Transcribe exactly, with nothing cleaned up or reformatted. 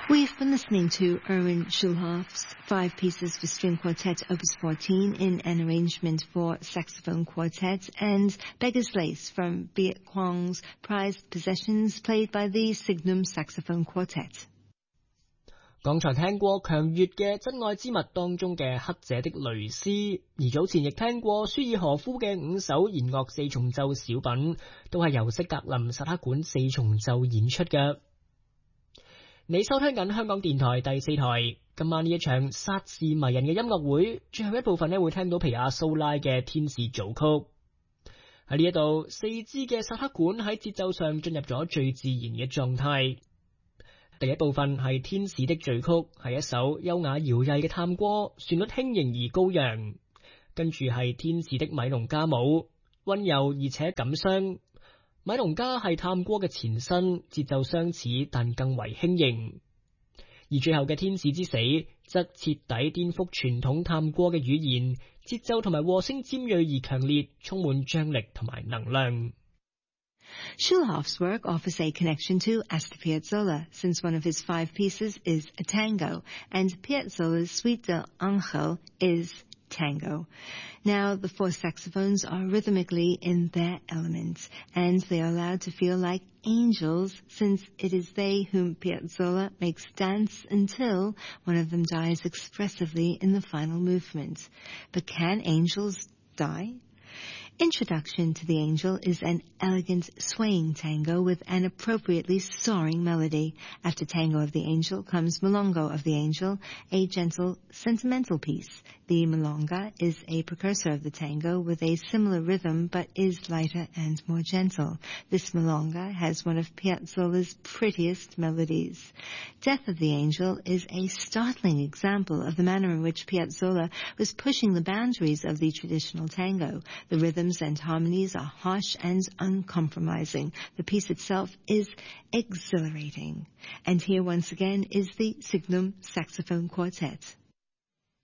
We've been listening to Erwin Schulhoff's five pieces for string quartet opus fourteen in an arrangement for saxophone quartet, and Beggar's Lace from Viet Quang's Prized Possessions played by the Signum Saxophone Quartet. 剛才聽過強越嘅《真愛之物》當中嘅黑者的蕾絲，而早前亦聽過舒爾何夫嘅五首弦樂四重奏小品，都係由色格林薩克管四重奏演出嘅。你收聽緊香港電台第四台，今晚呢一場煞是迷人嘅音樂會，最後一部分呢會聽到皮亞蘇拉嘅天使組曲。喺呢一度，四支嘅薩克管喺節奏上進入咗最自然嘅狀態。第一部分係天使的序曲，係一首優雅搖曳嘅探戈，旋律輕盈而高揚。跟住係天使的米隆加舞，溫柔而且感傷。米隆加係探戈嘅前身，節奏相似但更為輕盈。而最後嘅天使之死則徹底顛覆傳統探戈嘅語言，節奏同埋和聲尖銳而強烈，充滿張力同埋能量。 Schulhoff's work offers a connection to Astor Piazzolla, since one of his five pieces is a tango, and Piazzolla's Suite del Angel is tango. Now, the four saxophones are rhythmically in their element, and they are allowed to feel like angels, since it is they whom Piazzolla makes dance until one of them dies expressively in the final movement. But can angels die? Introduction to the Angel is an elegant swaying tango with an appropriately soaring melody. After Tango of the Angel comes Milonga of the Angel, a gentle, sentimental piece. The milonga is a precursor of the tango with a similar rhythm but is lighter and more gentle. This milonga has one of Piazzolla's prettiest melodies. Death of the Angel is a startling example of the manner in which Piazzolla was pushing the boundaries of the traditional tango. The rhythms and harmonies are harsh and uncompromising. The piece itself is exhilarating. And here once again is the Signum Saxophone Quartet.